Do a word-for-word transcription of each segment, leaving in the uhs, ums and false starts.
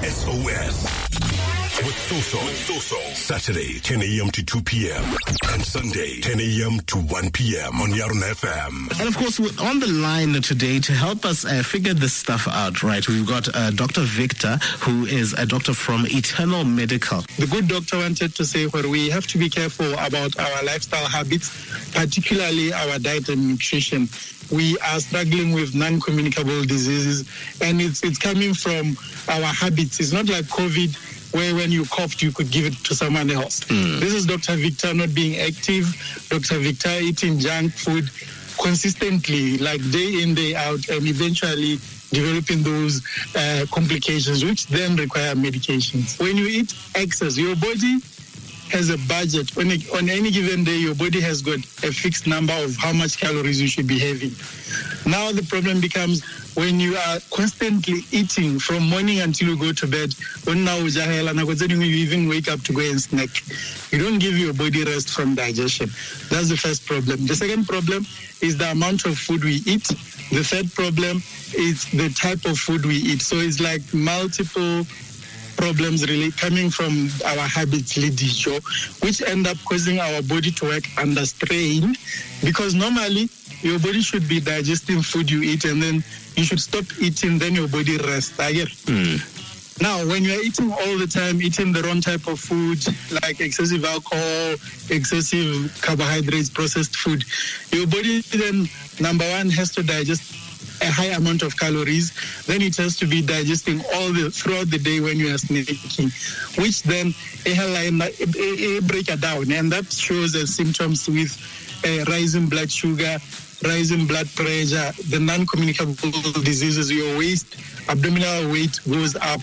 S O S. With Soso. With Soso. Saturday, ten a.m. to two p.m. And Sunday, ten a.m. to one p.m. on Yarona F M. And of course, we're on the line today to help us uh, figure this stuff out, right? We've got uh, Doctor Victor, who is a doctor from Eternal Medical. The good doctor wanted to say where we have to be careful about our lifestyle habits, particularly our diet and nutrition. We are struggling with non-communicable diseases, and it's it's coming from our habits. It's not like COVID, where when you coughed, you could give it to someone else. Mm. This is Doctor Victor not being active, Doctor Victor eating junk food consistently, like day in, day out, and eventually developing those uh, complications, which then require medications. When you eat excess, your body has a budget. On, a, on any given day, your body has got a fixed number of how much calories you should be having. Now the problem becomes when you are constantly eating from morning until you go to bed, when now you even wake up to go and snack. You don't give your body rest from digestion. That's the first problem. The second problem is the amount of food we eat. The third problem is the type of food we eat. So it's like multiple problems really coming from our habits, which end up causing our body to work under strain, because normally your body should be digesting food you eat, and then you should stop eating, then your body rests. I get. Mm. Now, when you're eating all the time, eating the wrong type of food, like excessive alcohol, excessive carbohydrates, processed food, your body then, number one, has to digest a high amount of calories. Then it has to be digesting all the throughout the day when you are snacking, which then a break it down, and that shows as symptoms with uh, rising blood sugar, rising blood pressure, the non-communicable diseases. Your waist, abdominal weight goes up.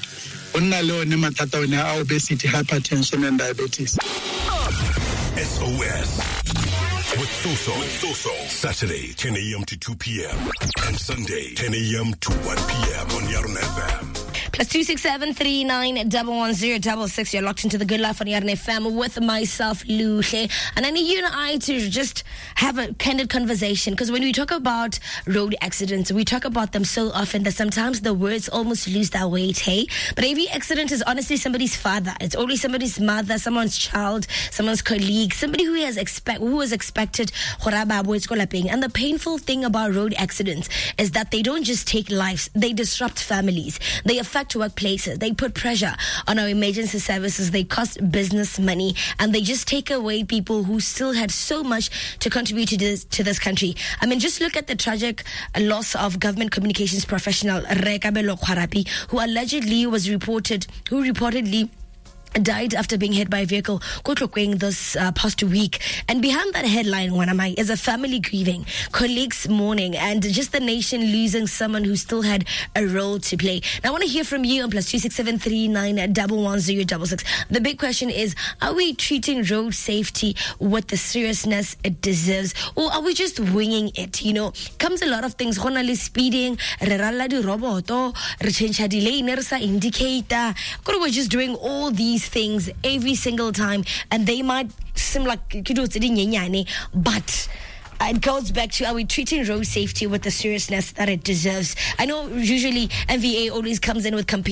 Obesity, hypertension, and diabetes. S O S. With Soso. With Soso. Saturday, ten a.m. to two p.m. And Sunday, ten a.m. to one p.m. on Yarona F M. Plus two six seven three nine double one zero double six. You're locked into the Good Life on Yarona F M with myself, Luhle, and I need you and I to just have a candid conversation, because when we talk about road accidents, we talk about them so often that sometimes the words almost lose their weight. Hey, but every accident is honestly somebody's father. It's always somebody's mother, someone's child, someone's colleague, somebody who has expect who was expected. And the painful thing about road accidents is that they don't just take lives; they disrupt families. They affect workplaces. They put pressure on our emergency services. They cost business money, and they just take away people who still had so much to contribute to this to this country. I mean, just look at the tragic loss of government communications professional Rekabelo Khwarapi, who allegedly was reported, who reportedly died after being hit by a vehicle this uh, past week. And behind that headline, Wanamai, is a family grieving, colleagues mourning, and just the nation losing someone who still had a role to play. Now, I want to hear from you on plus two six seven three nine double one zero double six. The big question is, are we treating road safety with the seriousness it deserves, or are we just winging it? You know, comes a lot of things. Honali speeding, reralla di roboto, rechange delay, nersa indicator. We're just doing all these things every single time, and they might seem like but it goes back to, are we treating road safety with the seriousness that it deserves? I know usually M V A always comes in with